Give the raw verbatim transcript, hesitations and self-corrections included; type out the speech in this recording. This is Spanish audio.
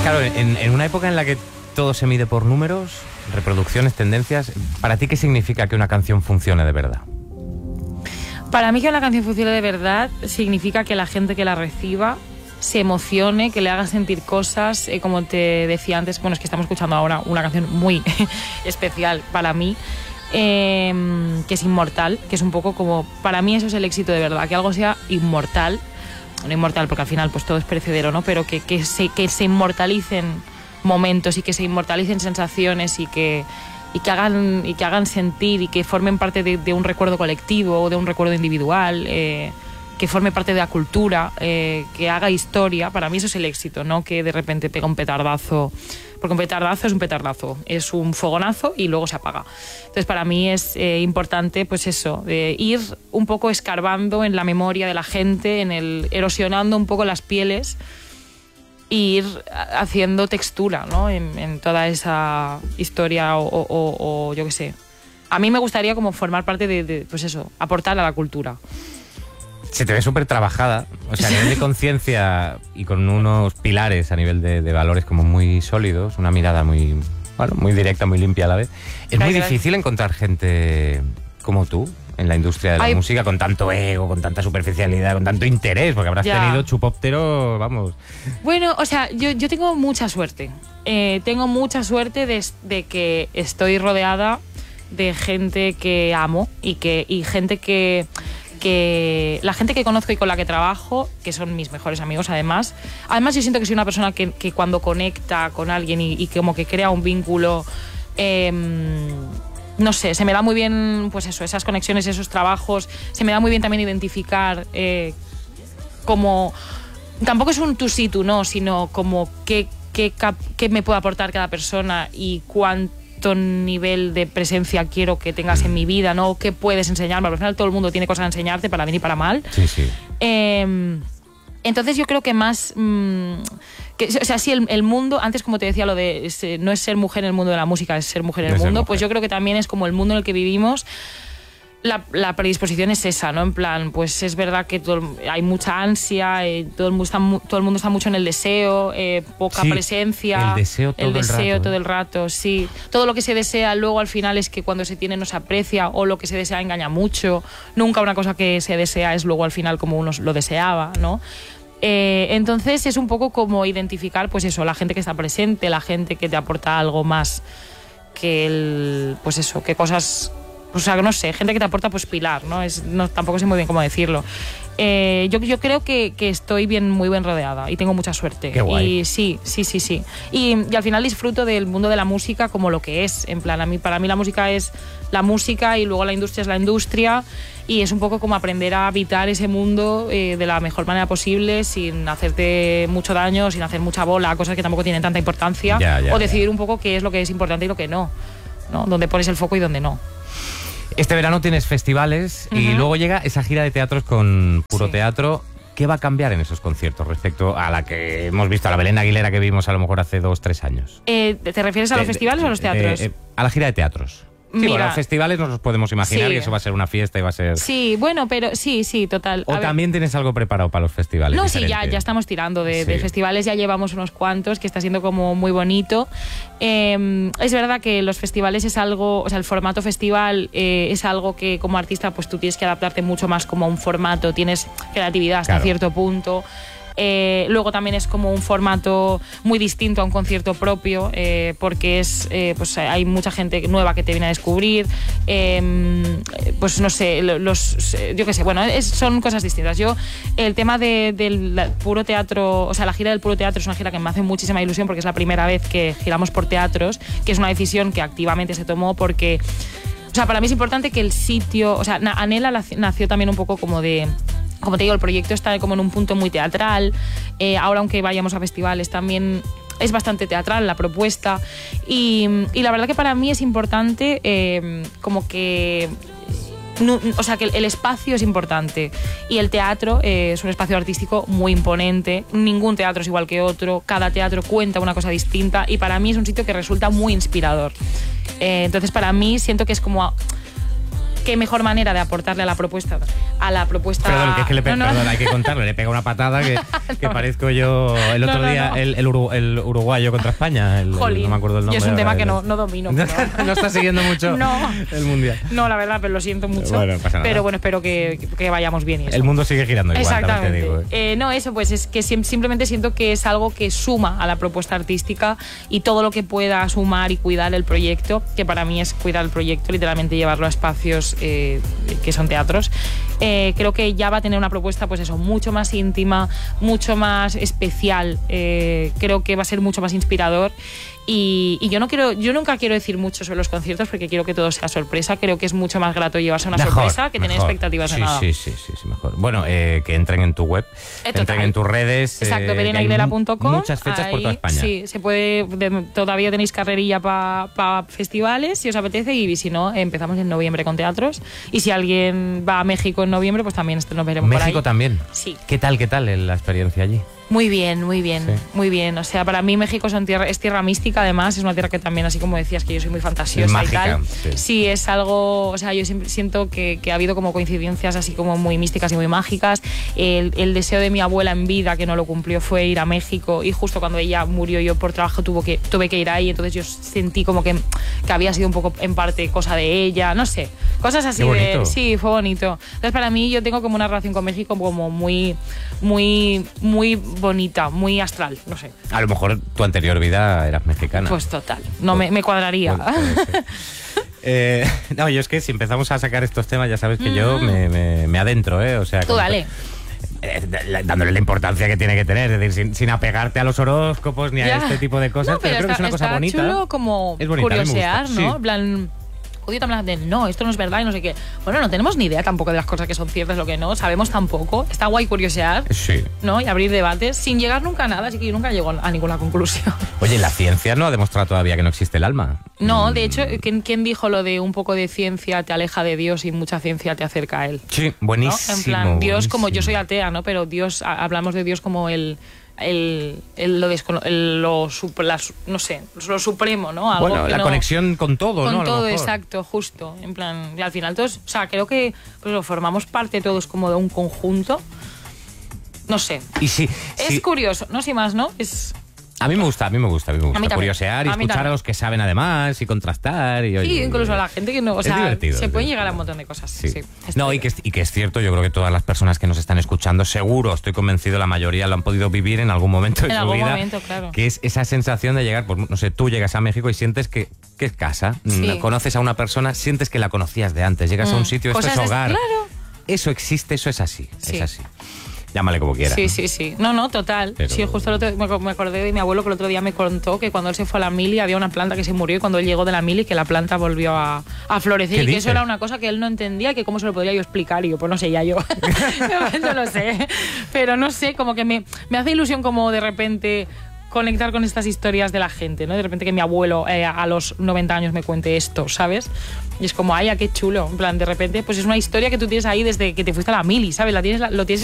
Claro, en, en una época en la que todo se mide por números, reproducciones, tendencias, ¿para ti qué significa que una canción funcione de verdad? Para mí que una canción funcione de verdad significa que la gente que la reciba se emocione, que le haga sentir cosas, eh, como te decía antes, bueno, es que estamos escuchando ahora una canción muy especial para mí, eh, que es Inmortal, que es un poco como, para mí eso es el éxito de verdad, que algo sea inmortal, no inmortal porque al final pues todo es perecedero, ¿no? Pero que, que, se, que se inmortalicen momentos y que se inmortalicen sensaciones y que, y que, hagan, y que hagan sentir y que formen parte de, de un recuerdo colectivo o de un recuerdo individual, eh, que forme parte de la cultura, eh, que haga historia. Para mí eso es el éxito, no que de repente pega un petardazo, porque un petardazo es un petardazo, es un fogonazo y luego se apaga. Entonces para mí es eh, importante pues eso, eh, ir un poco escarbando en la memoria de la gente, en el, erosionando un poco las pieles e ir haciendo textura, ¿no? en, en toda esa historia o, o, o, o yo qué sé. A mí me gustaría como formar parte de, de pues eso, aportar a la cultura. Se te ve súper trabajada, o sea, a nivel de conciencia y con unos pilares a nivel de, de valores como muy sólidos, una mirada muy, bueno, muy directa, muy limpia a la vez. Es muy difícil encontrar gente como tú en la industria de la Ay. música, con tanto ego, con tanta superficialidad, con tanto interés, porque habrás ya. tenido chupóptero, vamos. Bueno, o sea, yo, yo tengo mucha suerte. Eh, tengo mucha suerte de, de que estoy rodeada de gente que amo y, que, y gente que... que la gente que conozco y con la que trabajo, que son mis mejores amigos además, además yo siento que soy una persona que, que cuando conecta con alguien y, y como que crea un vínculo, eh, no sé, se me da muy bien pues eso, esas conexiones, esos trabajos, se me da muy bien también identificar eh, como, tampoco es un tú sí, tú no, sino como qué, qué, qué me puede aportar cada persona y cuánto nivel de presencia quiero que tengas en mi vida, ¿no? ¿Qué puedes enseñarme? Al final todo el mundo tiene cosas a enseñarte para bien y para mal. Sí, sí. Eh, entonces yo creo que más... Mmm, que, o sea, sí, el, el mundo, antes como te decía lo de es, no es ser mujer en el mundo de la música, es ser mujer en el mundo, pues yo creo que también es como el mundo en el que vivimos. La, la predisposición es esa, ¿no? En plan, pues es verdad que todo, hay mucha ansia, eh, todo, el mundo está, todo el mundo está mucho en el deseo, eh, poca sí, presencia. El deseo todo el, deseo el rato. todo el rato, sí. Todo lo que se desea luego al final es que cuando se tiene no se aprecia, o lo que se desea engaña mucho. Nunca una cosa que se desea es luego al final como uno lo deseaba, ¿no? Eh, entonces es un poco como identificar, pues eso, la gente que está presente, la gente que te aporta algo más que el, pues eso, que cosas... O sea, no sé, gente que te aporta pues pilar, ¿no? Es, no tampoco sé muy bien cómo decirlo. Eh, yo, yo creo que, que estoy bien, muy bien rodeada y tengo mucha suerte. Qué guay. Y sí, sí, sí, sí. Y, y al final disfruto del mundo de la música como lo que es. En plan, a mí, para mí la música es la música y luego la industria es la industria. Y es un poco como aprender a habitar ese mundo eh, de la mejor manera posible, sin hacerte mucho daño, sin hacer mucha bola, cosas que tampoco tienen tanta importancia. Ya, ya, o decidir ya. un poco qué es lo que es importante y lo que no, ¿no? Dónde pones el foco y dónde no. Este verano tienes festivales uh-huh. y luego llega esa gira de teatros con Puro sí. Teatro. ¿Qué va a cambiar en esos conciertos respecto a la que hemos visto, a la Belén Aguilera que vimos a lo mejor hace dos, tres años? Eh, ¿Te refieres a los de, festivales de, o a los teatros? De, de, a la gira de teatros. Sí, Mira, bueno, los festivales nos los podemos imaginar sí. que eso va a ser una fiesta y va a ser... Sí, bueno, pero sí, sí, total. ¿O a también ver. tienes algo preparado para los festivales? No, diferente? sí, ya, ya estamos tirando de, sí. de festivales, ya llevamos unos cuantos, que está siendo como muy bonito. Eh, es verdad que los festivales es algo, o sea, el formato festival eh, es algo que como artista pues tú tienes que adaptarte mucho más como a un formato, tienes creatividad hasta claro. cierto punto. Eh, luego también es como un formato muy distinto a un concierto propio, eh, porque es eh, pues hay mucha gente nueva que te viene a descubrir, eh, pues no sé, los, yo qué sé, bueno, es, son cosas distintas. Yo, el tema de, del Puro Teatro, o sea, la gira del Puro Teatro es una gira que me hace muchísima ilusión porque es la primera vez que giramos por teatros, que es una decisión que activamente se tomó porque, o sea, para mí es importante que el sitio, o sea, Anhela nació también un poco como de... Como te digo, el proyecto está como en un punto muy teatral. Eh, ahora, aunque vayamos a festivales, también es bastante teatral la propuesta. Y, y la verdad que para mí es importante eh, como que... No, o sea, que el, el espacio es importante. Y el teatro eh, es un espacio artístico muy imponente. Ningún teatro es igual que otro. Cada teatro cuenta una cosa distinta. Y para mí es un sitio que resulta muy inspirador. Eh, entonces, para mí siento que es como... qué mejor manera de aportarle a la propuesta, a la propuesta... Perdón, que es que le pe- no, no. perdón, hay que contarlo, le pega una patada que, que No. parezco yo el otro No, no, día, no. El, el, uru- el uruguayo contra España, el, el- Jolín, no me acuerdo el nombre. yo es un tema ahora, que el- no, no domino. pero- No está siguiendo mucho No. el mundial. No, la verdad, pero lo siento mucho. Bueno, no pasa nada. Pero bueno, espero que, que vayamos bien y eso. El mundo sigue girando igual, también te Exactamente. digo. ¿eh? Eh, no, eso, pues es que sim- simplemente siento que es algo que suma a la propuesta artística y todo lo que pueda sumar y cuidar el proyecto, que para mí es cuidar el proyecto, literalmente llevarlo a espacios eh, que son teatros. Eh, creo que ya va a tener una propuesta, pues eso, mucho más íntima, mucho más especial. Eh, creo que va a ser mucho más inspirador. Y, y yo no quiero, yo nunca quiero decir mucho sobre los conciertos porque quiero que todo sea sorpresa. Creo que es mucho más grato llevarse una Mejor, sorpresa que tener mejor. expectativas sí, de nada. Sí, sí, sí, sí, mejor. Bueno, eh, que entren en tu web, Eh, entren total. en tus redes. Exacto, eh, belén que hay aguilera punto com. Muchas fechas por toda Ahí, España. Sí, se puede, de- todavía tenéis carrerilla para pa festivales si os apetece, y si no, empezamos en noviembre con teatros. Y si alguien va a México en noviembre, pues también esto nos veremos por ahí. México también. Sí. ¿Qué tal, qué tal la experiencia allí? Muy bien, muy bien, Sí. muy bien. O sea, para mí México son tierra, es tierra mística, además. Es una tierra que también, así como decías, que yo soy muy fantasiosa Es y mágica, tal. sí. Sí, es algo... O sea, yo siempre siento que, que ha habido como coincidencias así como muy místicas y muy mágicas. El, el deseo de mi abuela en vida, que no lo cumplió, fue ir a México. Y justo cuando ella murió, yo por trabajo tuvo que, tuve que ir ahí. Entonces yo sentí como que, que había sido un poco, en parte, cosa de ella. No sé, cosas así Qué bonito. de... Sí, fue bonito. Entonces, para mí, yo tengo como una relación con México como muy, muy, muy bonita, muy astral, no sé. A lo mejor tu anterior vida eras mexicana. Pues total, no me, me cuadraría. Puede- puede ser. Eh, no, yo es que si empezamos a sacar estos temas, ya sabes que yo me, me, me adentro, ¿eh? O sea, Tú como- dale. eh, dándole la importancia que tiene que tener, es decir, sin, sin apegarte a los horóscopos ni a Ya. este tipo de cosas, No, pero, creo que es una cosa está bonita. chulo como Es bonita, a mí me gusta, curiosear, ¿no? sí. En plan, odio también de no, esto no es verdad y no sé qué. Bueno, no tenemos ni idea tampoco de las cosas que son ciertas, lo que no, sabemos tampoco. Está guay curiosear, Sí. ¿no? Y abrir debates sin llegar nunca a nada, así que yo nunca llego a ninguna conclusión. Oye, la ciencia no ha demostrado todavía que no existe el alma. No, de hecho, ¿quién, quién dijo lo de un poco de ciencia te aleja de Dios y mucha ciencia te acerca a él? Sí, ¿No? buenísimo. En plan, Dios como yo soy buenísimo. atea, ¿no? Pero Dios, a- hablamos de Dios como el... El, el- lo, descono- el- lo, sup- la su- no sé, lo supremo, ¿no? Algo Bueno, que la no- conexión con todo, con ¿no? A lo todo, mejor. exacto, justo. En plan, y al final todos, o sea, creo que pues, lo formamos parte todos como de un conjunto. No sé. Y sí, Es sí, curioso, no sé más, ¿no? Es a mí me gusta, a mí me gusta, a mí me gusta A mí también. curiosear y A mí escuchar también. a los que saben además y contrastar. Y, sí, oye, incluso a la gente que no, o es sea, divertido, se es pueden divertido. llegar a un montón de cosas. Sí. Sí. Está No, y que, es- y que es cierto, yo creo que todas las personas que nos están escuchando, seguro, estoy convencido, la mayoría lo han podido vivir en algún momento de En su algún vida. momento, claro. Que es esa sensación de llegar, pues no sé, tú llegas a México y sientes que, que es casa. Sí. Mm, Conoces a una persona, sientes que la conocías de antes. Llegas a un Mm. sitio, esto Cosas es de- hogar. claro. Eso existe, eso es así. Sí. Es así. Llámale como quieras. Sí, sí, sí. No, no, total. Pero- Sí, justo el otro- me me acordé de mi abuelo que el otro día me contó que cuando él se fue a la mili había una planta que se murió y cuando él llegó de la mili que la planta volvió a, a florecer ¿Qué y que dices? eso era una cosa que él no entendía y que cómo se lo podría yo explicar y yo, pues no sé, ya yo. Yo lo sé. Pero no sé, como que me, me hace ilusión como de repente conectar con estas historias de la gente, ¿no? De repente que mi abuelo eh, a los noventa años me cuente esto, ¿sabes? Y es como, ay, qué chulo. En plan, de repente, pues es una historia que tú tienes ahí desde que te fuiste a la mili, ¿sabes? La tienes, lo tienes